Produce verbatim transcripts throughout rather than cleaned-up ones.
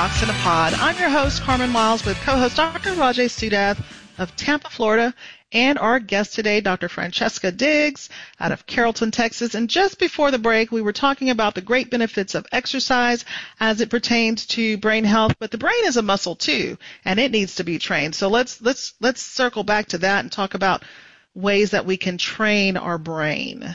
Docs in a Pod. I'm your host, Carmen Miles, with co-host Doctor Rajay Sudath of Tampa, Florida, and our guest today, Doctor Francesca Diggs out of Carrollton, Texas. And just before the break, we were talking about the great benefits of exercise as it pertains to brain health, but the brain is a muscle too, and it needs to be trained. So let's let's let's circle back to that and talk about ways that we can train our brain.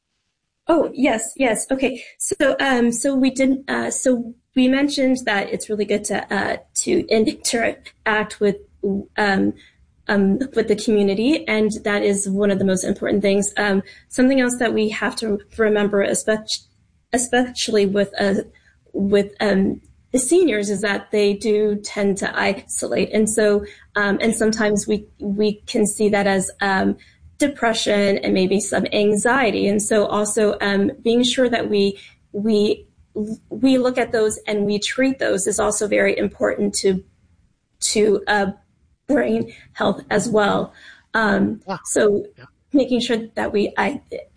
Oh, yes, yes. Okay. So um so we did uh so we mentioned that it's really good to uh to interact with um Um, with the community, and that is one of the most important things. Um, something else that we have to remember, especially, especially with uh, with um, the seniors, is that they do tend to isolate, and so um, and sometimes we we can see that as um, depression and maybe some anxiety, and so also um, being sure that we we we look at those and we treat those is also very important to to uh, brain health as well. Um, wow. So yeah. making sure that we I,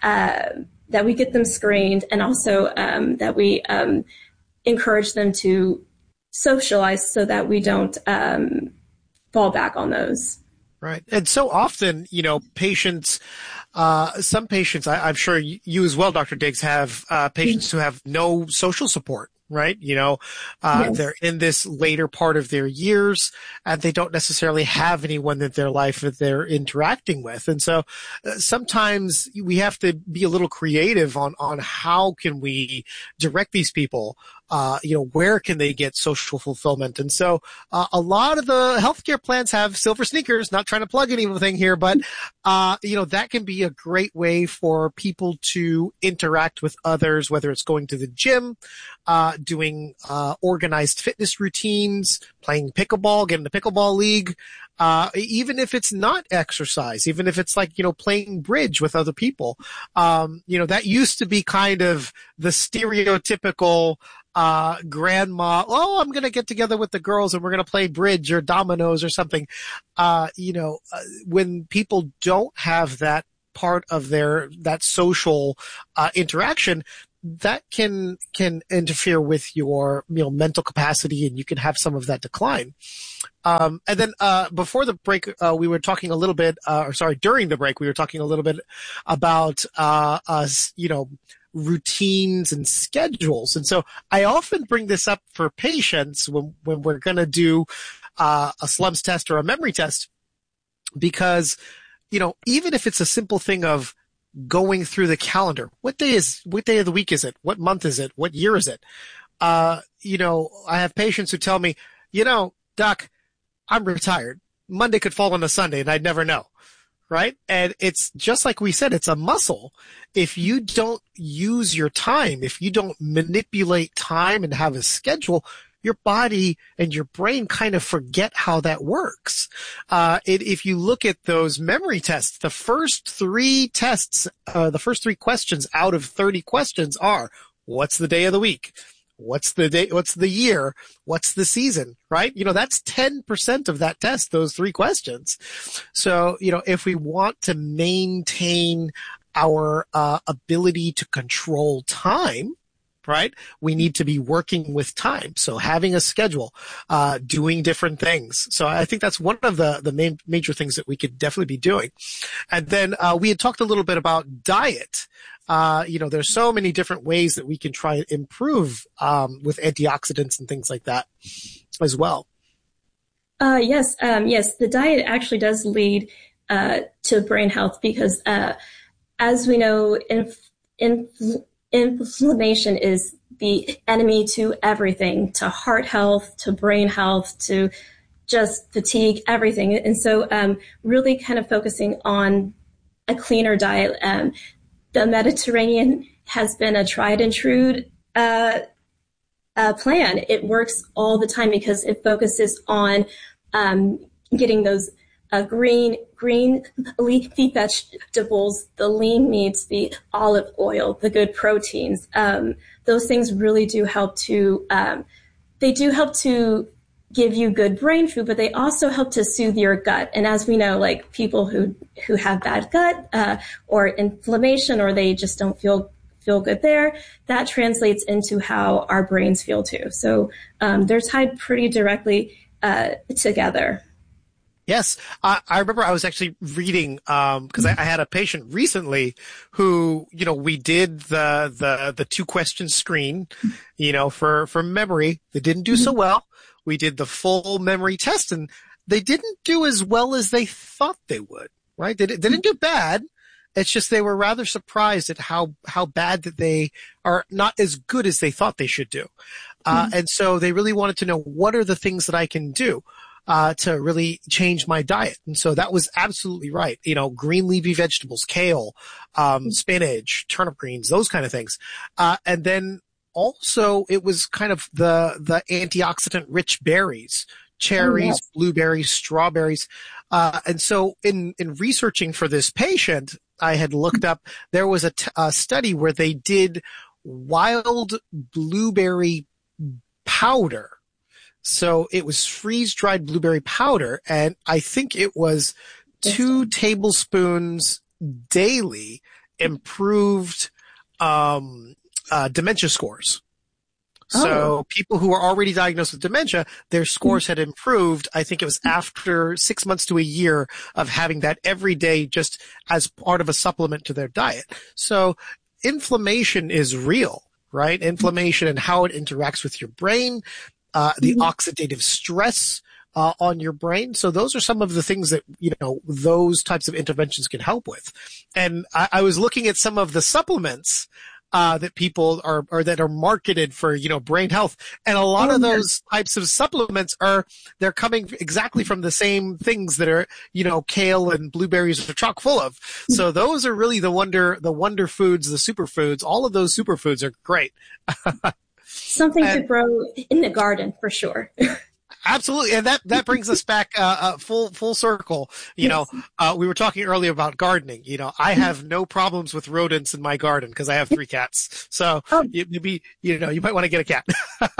uh, that we get them screened, and also um, that we um, encourage them to socialize so that we don't um, fall back on those. Right. And so often, you know, patients, uh, some patients, I, I'm sure you, you as well, Doctor Diggs, have uh, patients mm-hmm. who have no social support. Right. You know, uh, yes. they're in this later part of their years and they don't necessarily have anyone in their life that they're interacting with. And so uh, sometimes we have to be a little creative on, on how can we direct these people, uh, you know, where can they get social fulfillment? And so uh, a lot of the healthcare plans have silver sneakers, not trying to plug anything here, but, uh, you know, that can be a great way for people to interact with others, whether it's going to the gym, uh, doing uh organized fitness routines, playing pickleball, getting the pickleball league, uh even if it's not exercise, even if it's like, you know, playing bridge with other people. Um, you know, that used to be kind of the stereotypical uh grandma, oh, I'm going to get together with the girls and we're going to play bridge or dominoes or something. Uh, you know, uh, when people don't have that part of their, that social uh interaction, that can can interfere with your, you know, mental capacity, and you can have some of that decline. Um, and then uh, before the break, uh, we were talking a little bit, uh, or sorry, during the break, we were talking a little bit about uh, us, you know, routines and schedules. And so I often bring this up for patients when when we're going to do uh, a SLUMS test or a memory test, because, you know, even if it's a simple thing of going through the calendar. What day is, what day of the week is it? What month is it? What year is it? Uh, you know, I have patients who tell me, you know, doc, I'm retired. Monday could fall on a Sunday and I'd never know. Right? And it's just like we said, it's a muscle. If you don't use your time, if you don't manipulate time and have a schedule, your body and your brain kind of forget how that works. Uh, it, if you look at those memory tests, the first three tests, uh, the first three questions out of thirty questions are, what's the day of the week? What's the day, what's the year? What's the season? Right? You know, that's ten percent of that test, those three questions. So, you know, if we want to maintain our, uh, ability to control time, right? We need to be working with time. So having a schedule, uh, doing different things. So I think that's one of the, the main major things that we could definitely be doing. And then, uh, we had talked a little bit about diet. Uh, you know, there's so many different ways that we can try and improve, um, with antioxidants and things like that as well. Uh, yes. Um, yes. The diet actually does lead, uh, to brain health because, uh, as we know, inf- inf- inflammation is the enemy to everything, to heart health, to brain health, to just fatigue, everything. And so um, really kind of focusing on a cleaner diet. Um, the Mediterranean has been a tried and true uh, uh, plan. It works all the time because it focuses on um, getting those Uh, green, green leafy vegetables, the lean meats, the olive oil, the good proteins. Um, those things really do help to, um, they do help to give you good brain food, but they also help to soothe your gut. And as we know, like people who, who have bad gut, uh, or inflammation, or they just don't feel, feel good there, that translates into how our brains feel too. So um, they're tied pretty directly uh, together. Yes. I, I remember I was actually reading, um, cause I, I had a patient recently who, you know, we did the, the, the two question screen, you know, for, for memory. They didn't do so well. We did the full memory test and they didn't do as well as they thought they would, right? They, they didn't do bad. It's just they were rather surprised at how, how bad that they are not as good as they thought they should do. Uh, mm-hmm. and so they really wanted to know what are the things that I can do. Uh, to really change my diet. And so that was absolutely right. You know, green leafy vegetables, kale, um, spinach, turnip greens, those kind of things. Uh, and then also it was kind of the, the antioxidant rich berries, cherries, oh, yes. blueberries, strawberries. Uh, and so in, in researching for this patient, I had looked up, there was a, t- a study where they did wild blueberry powder. So it was freeze-dried blueberry powder, and I think it was two tablespoons daily improved um, uh, dementia scores. Oh. So people who were already diagnosed with dementia, their scores had improved. I think it was after six months to a year of having that every day just as part of a supplement to their diet. So inflammation is real, right? Inflammation and how it interacts with your brain. Uh, the mm-hmm. oxidative stress uh, on your brain. So those are some of the things that, you know, those types of interventions can help with. And I, I was looking at some of the supplements uh, that people are, or that are marketed for, you know, brain health. And a lot oh, of those yeah. types of supplements are, they're coming exactly from the same things that are, you know, kale and blueberries are chock full of. So those are really the wonder, the wonder foods, the superfoods. All of those superfoods are great. Something and, to grow in the garden for sure. Absolutely. And that, that brings us back, uh, uh, full, full circle. You yes. know, uh, we were talking earlier about gardening. You know, I have no problems with rodents in my garden because I have three cats. So oh. you, maybe, you know, you might want to get a cat.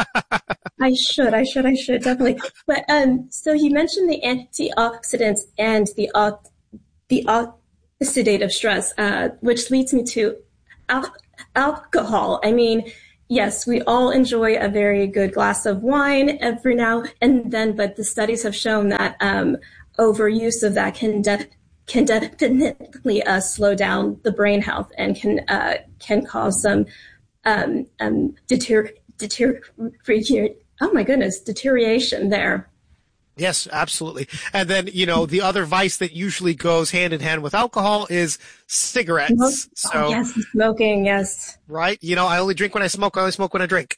I should, I should, I should definitely. But, um, so you mentioned the antioxidants and the, uh, the oxidative stress, uh, which leads me to al- alcohol. I mean, yes, we all enjoy a very good glass of wine every now and then, but the studies have shown that um, overuse of that can de- can definitely uh, slow down the brain health and can uh, can cause some um, um, deter- deter- oh my goodness deterioration there. Yes, absolutely. And then, you know, the other vice that usually goes hand in hand with alcohol is cigarettes. Smoke. So, oh, yes, smoking, yes. Right? You know, I only drink when I smoke. I only smoke when I drink.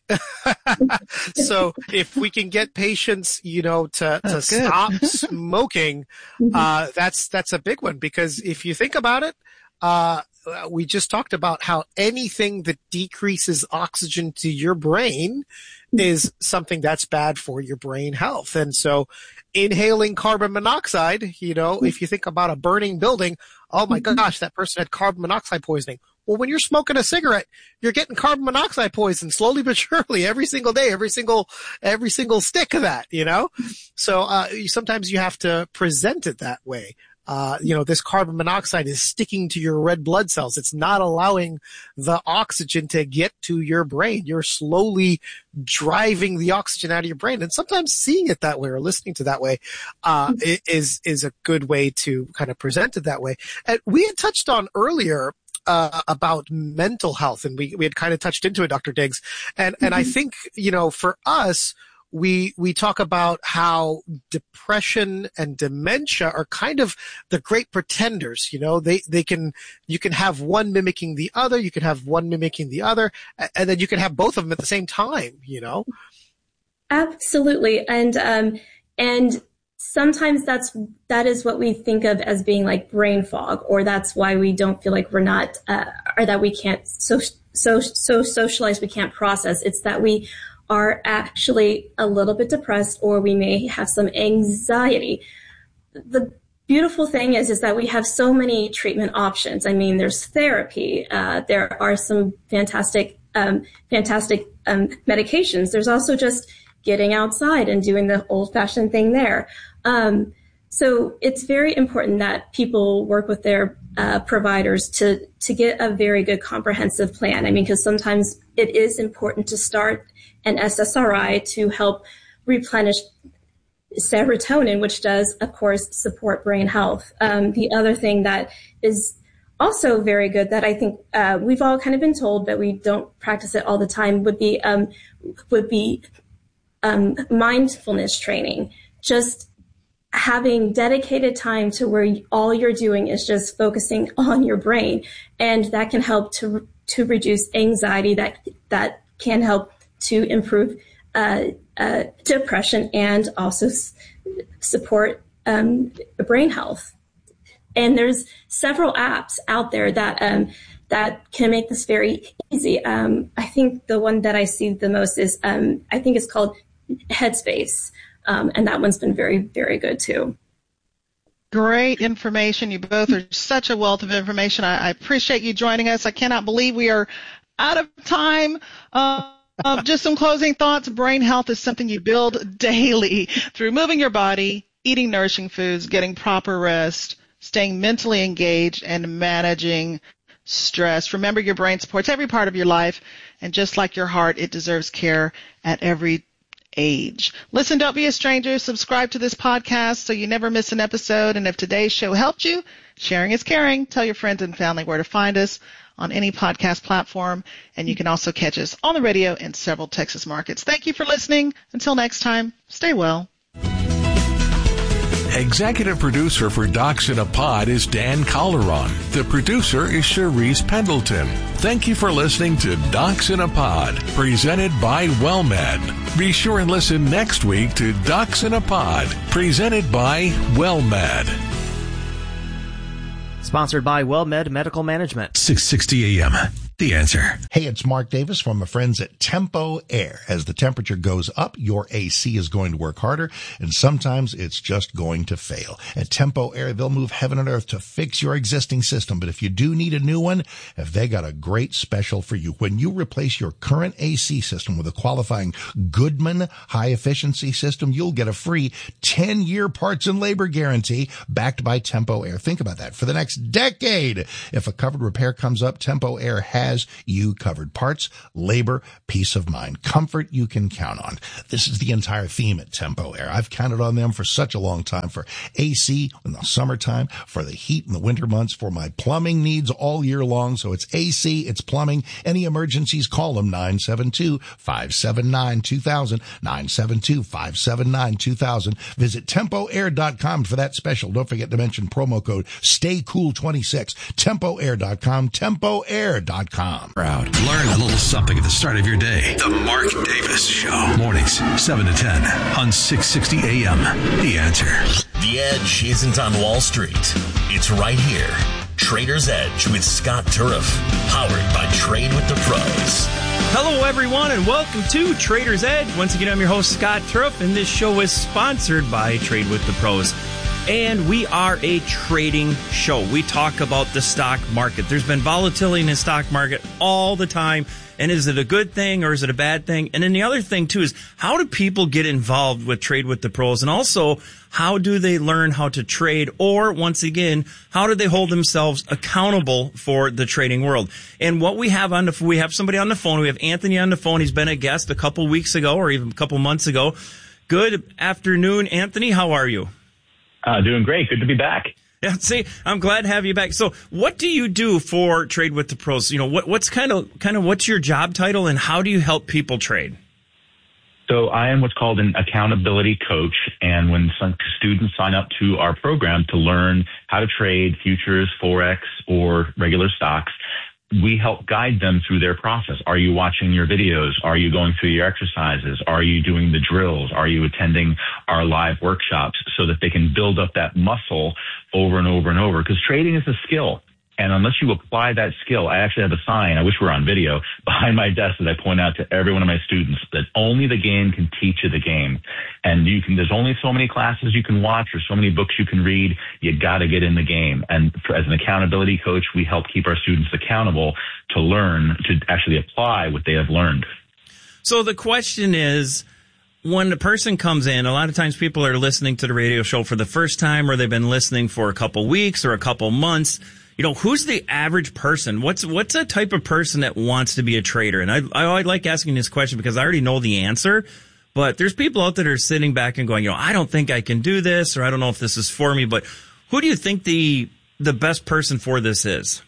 So if we can get patients, you know, to, to stop smoking, uh, that's, that's a big one because if you think about it, uh, we just talked about how anything that decreases oxygen to your brain is something that's bad for your brain health. And so inhaling carbon monoxide, you know, if you think about a burning building, oh my gosh, that person had carbon monoxide poisoning. Well, when you're smoking a cigarette, you're getting carbon monoxide poison slowly but surely every single day, every single, every single stick of that, you know? So, uh, sometimes you have to present it that way. Uh, you know, this carbon monoxide is sticking to your red blood cells. It's not allowing the oxygen to get to your brain. You're slowly driving the oxygen out of your brain. And sometimes seeing it that way or listening to that way, uh, is, is a good way to kind of present it that way. And we had touched on earlier, uh, about mental health, and we, we had kind of touched into it, Doctor Diggs. And, mm-hmm. and I think, you know, for us, We, we talk about how depression and dementia are kind of the great pretenders. You know, they, they can, you can have one mimicking the other. You can have one mimicking the other, and then you can have both of them at the same time, you know? Absolutely. And, um, and sometimes that's, that is what we think of as being like brain fog, or that's why we don't feel like we're not, uh, or that we can't so, so, so socialize, we can't process. It's that we are actually a little bit depressed, or we may have some anxiety. The beautiful thing is, is that we have so many treatment options. I mean, there's therapy. Uh, there are some fantastic, um, fantastic um, medications. There's also just getting outside and doing the old-fashioned thing there. Um, so it's very important that people work with their uh, providers to, to get a very good comprehensive plan. I mean, because sometimes it is important to start an S S R I to help replenish serotonin, which does, of course, support brain health. Um, the other thing that is also very good that I think uh, we've all kind of been told, but we don't practice it all the time, would be um, would be um, mindfulness training. Just having dedicated time to where all you're doing is just focusing on your brain, and that can help to to reduce anxiety. That that can help to improve uh, uh, depression and also s- support um, brain health. And there's several apps out there that um, that can make this very easy. Um, I think the one that I see the most is um, I think it's called Headspace, um, and that one's been very, very good too. Great information. You both are such a wealth of information. I, I appreciate you joining us. I cannot believe we are out of time. Uh, uh, just some closing thoughts. Brain health is something you build daily through moving your body, eating nourishing foods, getting proper rest, staying mentally engaged, and managing stress. Remember, your brain supports every part of your life, and just like your heart, it deserves care at every age. Listen, don't be a stranger. Subscribe to this podcast so you never miss an episode. And if today's show helped you, sharing is caring. Tell your friends and family where to find us on any podcast platform. And you can also catch us on the radio in several Texas markets. Thank you for listening. Until next time, stay well. Executive producer for Docs in a Pod is Dan Calderon. The producer is Cherise Pendleton. Thank you for listening to Docs in a Pod, presented by WellMed. Be sure and listen next week to Docs in a Pod, presented by WellMed. Sponsored by WellMed Medical Management. six sixty A M. The Answer. Hey, it's Mark Davis from my friends at Tempo Air. As the temperature goes up, your A C is going to work harder, and sometimes it's just going to fail. At Tempo Air, they'll move heaven and earth to fix your existing system. But if you do need a new one, if they got a great special for you. When you replace your current A C system with a qualifying Goodman high-efficiency system, you'll get a free ten-year parts and labor guarantee backed by Tempo Air. Think about that. For the next decade, if a covered repair comes up, Tempo Air has Has you covered. Parts, labor, peace of mind, comfort you can count on. This is the entire theme at Tempo Air. I've counted on them for such a long time, for A C in the summertime, for the heat in the winter months, for my plumbing needs all year long. So it's A C, it's plumbing. Any emergencies, call them nine seven two, five seven nine, two thousand, nine seven two, five seven nine, two thousand. Visit tempo air dot com for that special. Don't forget to mention promo code stay cool twenty-six. tempo air dot com, tempo air dot com. Proud. Learn a little something at the start of your day. The Mark Davis Show. Mornings, seven to ten on six sixty A M. The Answer. The edge isn't on Wall Street. It's right here. Trader's Edge with Scott Turriff. Powered by Trade with the Pros. Hello, everyone, and welcome to Trader's Edge. Once again, I'm your host, Scott Turriff, and this show is sponsored by Trade with the Pros. And we are a trading show. We talk about the stock market. There's been volatility in the stock market all the time. And is it a good thing or is it a bad thing? And then the other thing, too, is how do people get involved with Trade with the Pros? And also, how do they learn how to trade? Or, once again, how do they hold themselves accountable for the trading world? And what we have on the, we have somebody on the phone. We have Anthony on the phone. He's been a guest a couple weeks ago or even a couple months ago. Good afternoon, Anthony. How are you? Uh, doing great. Good to be back. Yeah, see, I'm glad to have you back. So what do you do for Trade with the Pros? You know, what, what's kind of, kind of what's your job title and how do you help people trade? So I am what's called an accountability coach. And when some students sign up to our program to learn how to trade futures, Forex, or regular stocks, we help guide them through their process. Are you watching your videos? Are you going through your exercises? Are you doing the drills? Are you attending our live workshops so that they can build up that muscle over and over and over? Because trading is a skill. And unless you apply that skill, I actually have a sign, I wish we were on video, behind my desk that I point out to every one of my students that only the game can teach you the game. And you can, there's only so many classes you can watch or so many books you can read. You got to get in the game. And for, as an accountability coach, we help keep our students accountable to learn, to actually apply what they have learned. So the question is, when a person comes in, a lot of times people are listening to the radio show for the first time or they've been listening for a couple weeks or a couple months. you know, who's the average person? What's what's a type of person that wants to be a trader? And I, I, I like asking this question because I already know the answer. But there's people out there that are sitting back and going, you know, I don't think I can do this, or I don't know if this is for me. But who do you think the the best person for this is?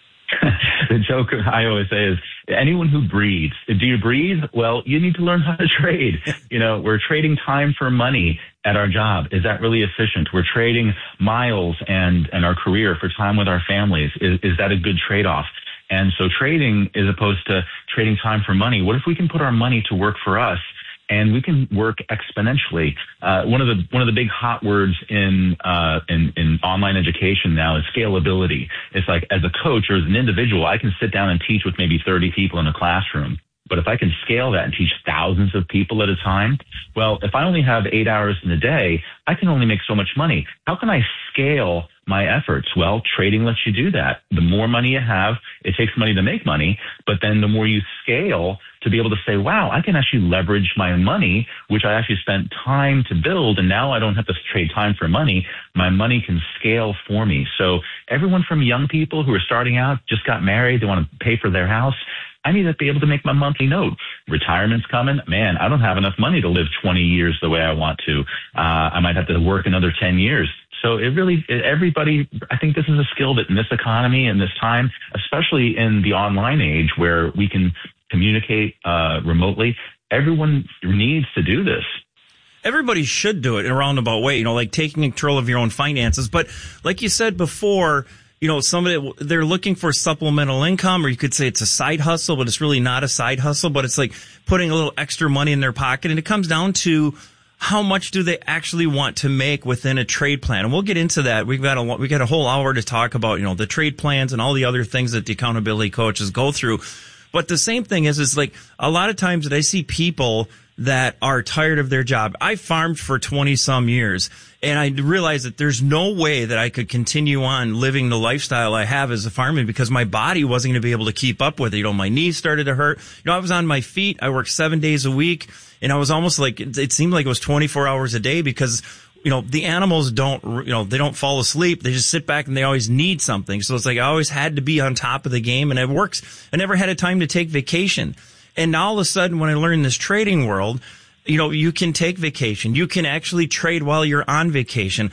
The joke I always say is anyone who breathes. Do you breathe? Well, you need to learn how to trade. You know, we're trading time for money at our job. Is that really efficient? We're trading miles and, and our career for time with our families. Is, is that a good trade-off? And so trading, as opposed to trading time for money, what if we can put our money to work for us? And we can work exponentially. Uh, one of the one of the big hot words in uh, in in online education now is scalability. It's like, as a coach or as an individual, I can sit down and teach with maybe thirty people in a classroom. But if I can scale that and teach thousands of people at a time, well, if I only have eight hours in a day, I can only make so much money. How can I scale my efforts? Well, trading lets you do that. The more money you have, it takes money to make money, but then the more you scale to be able to say, wow, I can actually leverage my money, which I actually spent time to build, and now I don't have to trade time for money. My money can scale for me. So everyone from young people who are starting out, just got married, they want to pay for their house, I need to be able to make my monthly note. Retirement's coming. Man, I don't have enough money to live twenty years the way I want to. Uh, I might have to work another ten years. So it really, everybody, I think this is a skill that in this economy and this time, especially in the online age where we can communicate uh, remotely, everyone needs to do this. Everybody should do it in a roundabout way, you know, like taking control of your own finances. But like you said before, you know, somebody, they're looking for supplemental income, or you could say it's a side hustle, but it's really not a side hustle, but it's like putting a little extra money in their pocket. And it comes down to how much do they actually want to make within a trade plan? And we'll get into that. We've got a, we got a whole hour to talk about, you know, the trade plans and all the other things that the accountability coaches go through. But the same thing is, is like a lot of times that I see people that are tired of their job. I farmed for twenty some years, and I realized that there's no way that I could continue on living the lifestyle I have as a farmer because my body wasn't going to be able to keep up with it. You know, my knees started to hurt. You know, I was on my feet. I worked seven days a week, and I was almost like, it seemed like it was twenty-four hours a day because, you know, the animals don't, you know, they don't fall asleep. They just sit back and they always need something. So it's like I always had to be on top of the game, and it works. I never had a time to take vacation. And now all of a sudden, when I learned this trading world, you know, you can take vacation. You can actually trade while you're on vacation.